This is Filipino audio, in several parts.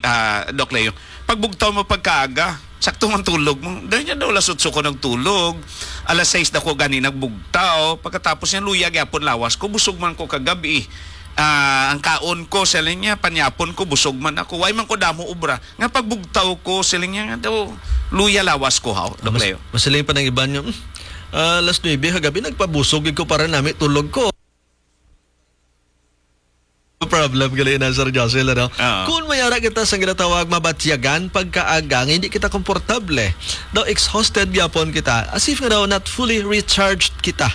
Doc Leo, pagbugtaw mo pagkaaga, sakto man tulog mo. Dahil niya daw lasutso ko ng tulog. Alas 6 na ko gani nagbugtaw. Pagkatapos niya luya gyapon lawas ko, busog man ko kagabi. Ang kaon ko, siling niya, panyapon ko, busog man ako. Way man ko damo ubra. Nga pagbugtaw ko, siling niya nga daw, luya lawas ko, Doc Leo. Masaling pa ng iba niyo, alas 9 kagabi, nagpabusog ko para namin tulog ko. Problem gali na Sir Josel, ano? Kung mayara kita sa ginatawag mabatsyagan pagkaagang hindi kita komportable, daw exhausted yapon kita, as if nga daw not fully recharged kita,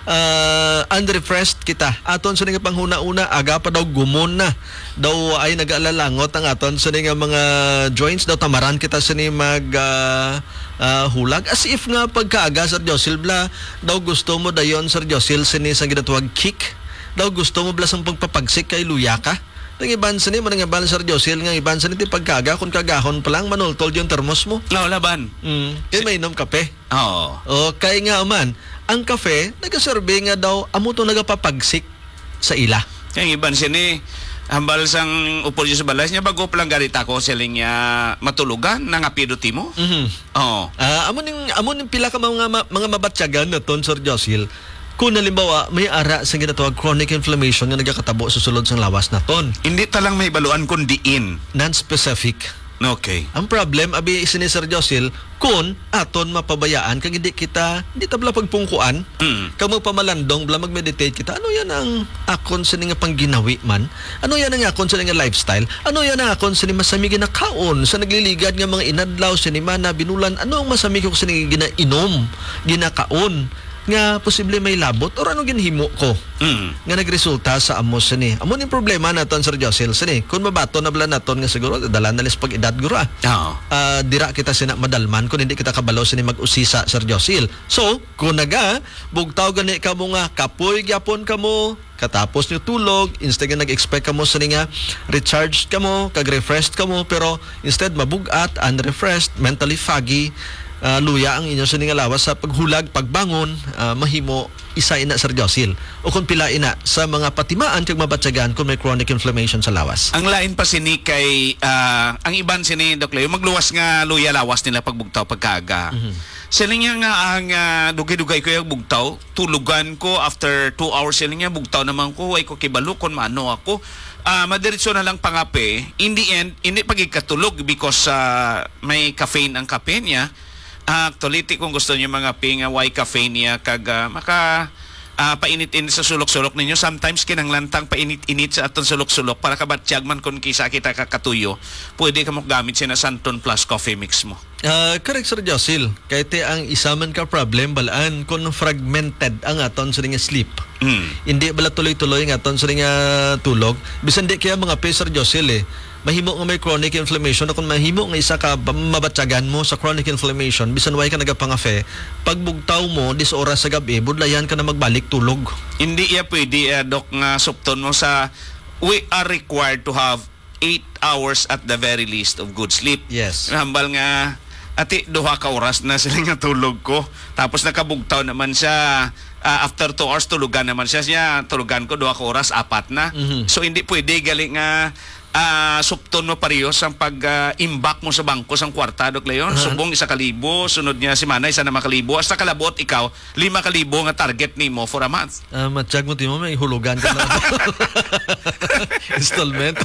unrefreshed kita. Aton sa nga panghuna-una, aga pa daw gumon na, daw ay nag-alalangot ang aton sa nga mga joints, daw tamaran kita sa ni hulag, as if nga pagkaaga Sir Josel bla, daw gusto mo dayon Sir Josel sa ni sa ginatawag kick, daw gusto mo blasang pagpapagsik kay luya ka. Nang ibansa ni mo, nang iban Sir Josel, nga ibansa ni ti pagkaga, kung kagahon pa lang, manultol yung termos mo. No, laban. Kaya may inom kape. Oo. O, kaya nga man, ang kape, nagasurvey nga daw, amo to nagapapagsik sa ila. Kaya iban siya ni, hambal sang upol sa balas niya, bago palang garita ko, siling niya matulugan, nangapiduti mo. Oo. Amo ning pila ka mga mabatsyagan na ton, Sir Josel, kung halimbawa may ara sa ginatawag chronic inflammation nga nagakatabo sa sulod sang lawas naton. Hindi talang may baluan kung diin. Non-specific. Okay. Ang problem, abi ni Sir Josel, kung aton mapabayaan, kag hindi tabla pagpungkuan, kag magpamalandong, bla mag-meditate kita, ano yan ang akon sa nga pangginawi man? Ano yan ang akon sa nga lifestyle? Ano yan ang akon sa ni masami ginakaon? Sa nagliligad nga mga inadlaw, sinimana, binulan, ano ang masami ko sa nga ginainom, ginakaon? Nga posible may labot or ano ginhimo ko nga nagresulta sa amos ni. Amo ni problema naton Sir Josel sini. Kung mabato na bala naton nga siguro dala na lis pag edad gura. Dira kita sina madalman kung hindi kita kabalaw sini mag-usisa Sir Josel. So, kung bugtaw gani ka mo nga kapoy gyapon ka mo katapos niyo tulog, instead nga nag-expect ka mo sa nga recharged ka mo, kag-refreshed ka mo, pero instead mabugat, unrefreshed, mentally foggy, luya ang inyo sa nga lawas sa paghulag, pagbangon, mahimo isa ina Sir Josel o kung pila ina sa mga patimaan kag mabatsagan kung may chronic inflammation sa lawas. Ang lain pa sini kay ang iban sini Doc Leo, magluwas nga luya lawas nila pagbugtaw pagkaaga. Sila nga ang dugay-dugay ko yung bugtaw, tulugan ko after 2 hours sila nga bugtaw naman ko, ay ko kibalo kon maano ako. Madiretso na lang pangape. In the end, hindi pagikatulog because may caffeine ang kape niya. Actually, kung gusto niyo mga pinga white caffeine niya kag painit-init sa sulok-sulok ninyo, sometimes kinanglantang painit-init sa aton sulok-sulok para kabatsyag man kung kisa kita kakatuyo, pwede ka mo gamit siya na Santon Plus coffee mix mo. Correct Sir Josel, kahit ang isa man ka problem balaan kung fragmented ang aton sa nga sleep. Hindi bala tuloy-tuloy ang aton sa nga tulog, bisan di kaya mga Sir Josel mahimo nga may chronic inflammation, kung mahimo nga isa ka mabatyagan mo sa chronic inflammation, bisan way ka nagapangafe, pagbugtaw mo 10 oras sa gabi, budlayan ka na magbalik tulog. Hindi pwede Doc nga supton mo sa we are required to have 8 hours at the very least of good sleep. Yes. Hambal nga ati 2 ka oras na sila nga tulog ko, tapos nakabugtaw naman siya after 2 hours tulugan naman siya tulugan ko 2 ka oras 4 na. So hindi pwede gali nga supton mo parehas ang pag-imbak mo sa bangko sang kwarta, Doc Leon. Subong 1,000, sunod niya si Manay 1,000 hasta kalabot ikaw 5,000 nga target nimo for a month. Matsyag mo timo may hulugan ka na. Installment.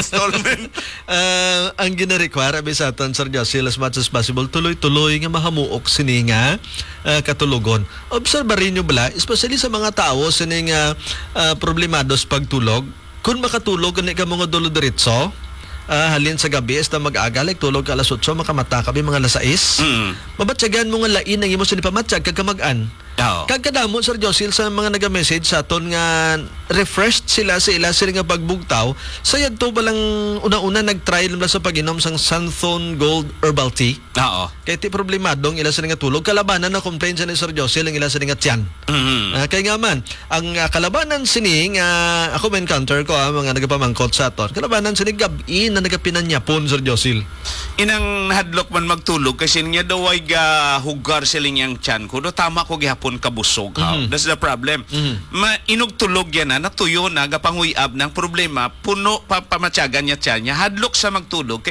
Ang gina-require sa aton Sir Josel, as much as possible, tuloy-tuloy nga mahamuok sini nga katulugon. Obserbarin nyo bala, especially sa mga tao sini nga problemados pagtulog. Kung makatulog gani ka mga dulo diretso, halin sa gabi hasta mag-aga, like tulog ka alas 8, makamata ka mga alas 6. Mabatsyagan mo nga lain ang imo sa nipamatsyag kag kamagan. Kagkadamo Sir Josel sa mga naga-message sa aton nga refreshed sila sa ila sila nga pagbugtaw, sayad to balang una-una nag-try lang sa pag-inom sang Santhon Gold Herbal Tea. Kaya ti problemadong ila sila nga tulog, kalabanan na complain sa ni Sir Josel ang ila sila nga tiyan. Kaya nga man, ang kalabanan sining ako ma-encounter ko mga nagapamangkot sa aton, kalabanan sining gabi na nagapinanyapon Sir Josel. Inang hadlok man magtulog kasi niya daw ay hugar sila niyang tiyan ko, do tama ko gihapon kabusog. That's the problem. Inog tulog yan natuyo na gapanguyab ng problema, puno pamatyagan niya tiyan niya, hadlok sa magtulog